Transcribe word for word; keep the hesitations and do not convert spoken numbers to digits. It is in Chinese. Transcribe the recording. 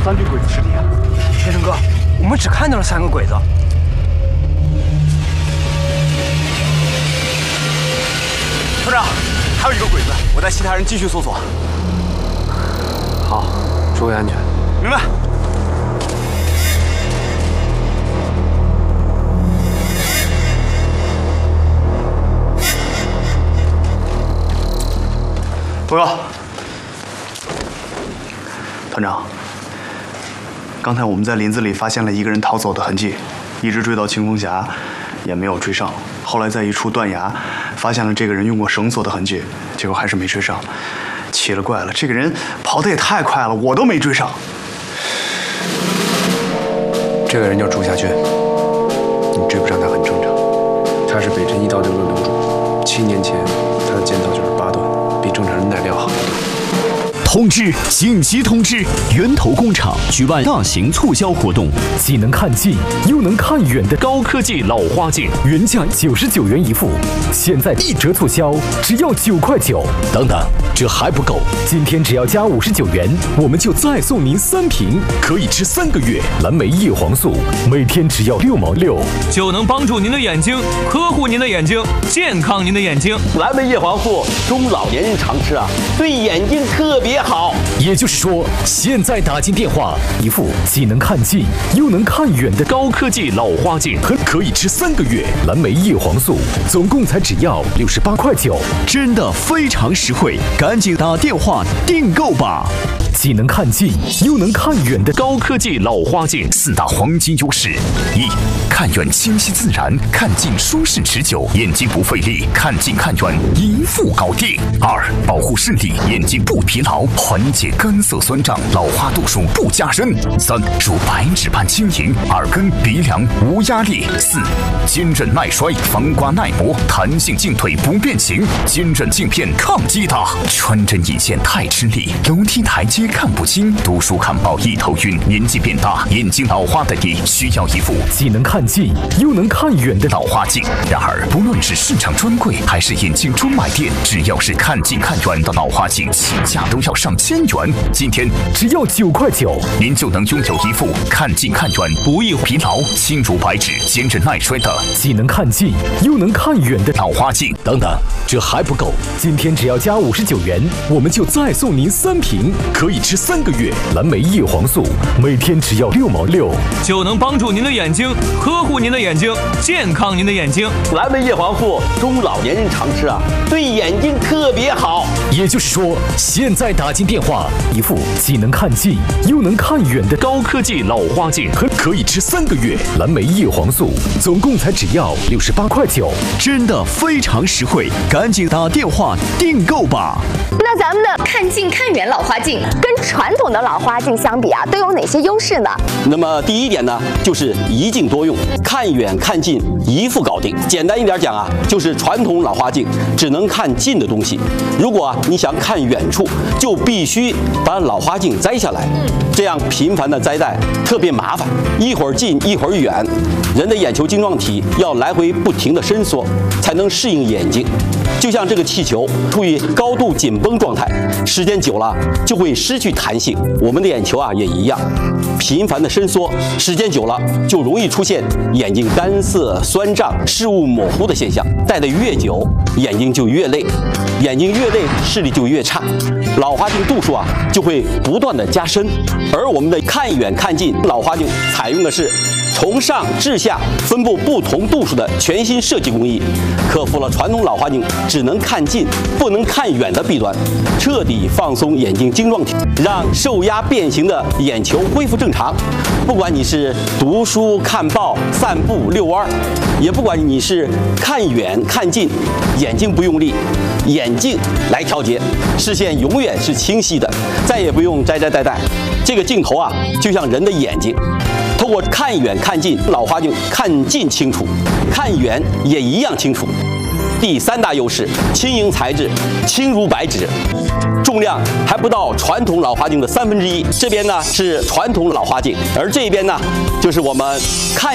三具鬼子尸体啊！天成哥，我们只看到了三个鬼子。团长，还有一个鬼子，我带其他人继续搜索。好，注意安全。明白。 报告，团长，刚才我们在林子里发现了一个人逃走的痕迹，一直追到清风峡，也没有追上。后来在一处断崖，发现了这个人用过绳索的痕迹，结果还是没追上。奇了怪了，这个人跑得也太快了，我都没追上。 这个人叫朱夏军，你追不上他很正常。他是北辰一道流的流主，七年前他的剑道就是八段。 比正常人耐料好得多。 通知！紧急通知！源头工厂举办大型促销活动，既能看近又能看远的高科技老花镜，原价九十九元一副，现在一折促销，只要九块九。等等，这还不够，今天只要加五十九元，我们就再送您三瓶，可以吃三个月蓝莓叶黄素，每天只要六毛六， 就能帮助您的眼睛，呵护您的眼睛，健康您的眼睛。 蓝莓叶黄素，中老年人常吃啊，对眼睛特别好。 也就是说，现在打进电话，一副既能看近又能看远的高科技老花镜，可可以吃三个月蓝莓叶黄素，总共才只要六十八块九， 真的非常实惠，赶紧打电话订购吧！ 既能看近又能看远的高科技老花镜， 四大黄金优势：一、看远清晰自然，看近舒适持久，眼睛不费力，看近看远一副搞定；二、保护视力，眼睛不疲劳，缓解干涩酸胀，老花度数不加深；三、如白纸般轻盈，耳根鼻梁无压力；四、坚韧耐摔，防刮耐磨，弹性进退不变形，坚韧镜片抗击打。穿针引线太吃力，楼梯台阶看不清，读书看报一头晕，年纪变大，眼睛老花的你需要一副既能看近又能看远的老花镜。然而，不论是市场专柜还是眼镜专卖店，只要是看近看远的老花镜，起价都要上千元。今天只要九块九， 您就能拥有一副看近看远不易疲劳、轻如白纸、坚韧耐摔的既能看近又能看远的老花镜。 等等，这还不够，今天只要加五十九元，我们就再送您三瓶，可以吃三个月蓝莓叶黄素，每天只要六毛六， 就能帮助您的眼睛，呵护您的眼睛，健康您的眼睛。 蓝莓叶黄素，中老年人常吃啊，对眼睛特别好。 也就是说，现在打进电话，一副既能看近又能看远的高科技老花镜，可可以吃三个月蓝莓叶黄素，总共才只要六十八块九， 真的非常实惠，赶紧打电话订购吧。 那咱们的看近看远老花镜跟传统的老花镜相比啊，都有哪些优势呢？ 那么第一点呢，就是一镜多用，看远看近一副搞定。简单一点讲啊，就是传统老花镜只能看近的东西，如果啊你想看远处，就必须把老花镜摘下来，这样频繁的摘戴特别麻烦，一会儿近一会儿远，人的眼球晶状体要来回不停的伸缩，才能适应眼睛。就像这个气球处于高度紧绷状态，时间久了就会失去弹性。我们的眼球啊也一样，频繁的伸缩，时间久了就容易出现眼睛干涩、酸胀、视物模糊的现象。戴得越久，眼睛就越累，眼睛越累，视力就越差，老花镜度数啊就会不断的加深。而我们的看远看近老花镜采用的是从上至下分布不同度数的全新设计工艺，克服了传统老花镜只能看近不能看远的弊端，彻底放松眼睛晶状体，让受压变形的眼球恢复正常。不管你是读书、看报、散步、遛弯，也不管你是看远看近，眼睛不用力，眼镜来调节，视线永远是清晰的，再也不用摘摘戴戴。这个镜头啊，就像人的眼睛。通过看远看近，老花镜看近清楚，看远也一样清楚。第三大优势，轻盈材质，轻如白纸，重量还不到传统老花镜的三分之一。这边呢是传统老花镜，而这边呢就是我们看